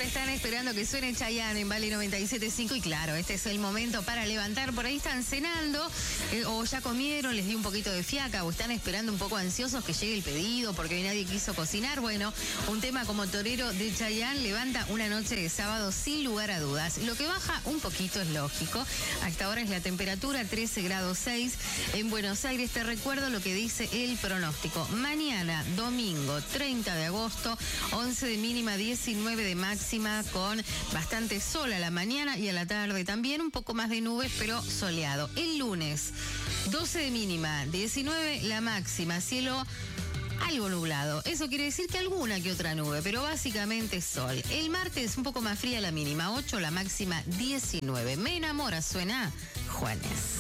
están esperando que suene Chayanne en Vale 97.5 y claro, este es el momento para levantar. Por ahí están cenando o ya comieron, les dio un poquito de fiaca o están esperando un poco ansiosos que llegue el pedido porque hoy nadie quiso cocinar. Bueno, un tema como Torero de Chayanne levanta una noche de sábado sin lugar a dudas. Lo que baja un poquito es lógico. Hasta ahora es la temperatura 13 grados 6 en Buenos Aires. Te recuerdo lo que dice el pronóstico. Mañana, domingo 30 de agosto, 11 de mínima, 19 de máxima, con bastante sol a la mañana y a la tarde también, un poco más de nubes, pero soleado. El lunes, 12 de mínima, 19 la máxima, cielo algo nublado. Eso quiere decir que alguna que otra nube, pero básicamente sol. El martes un poco más fría la mínima, 8, la máxima 19. Me enamora, suena Juanes.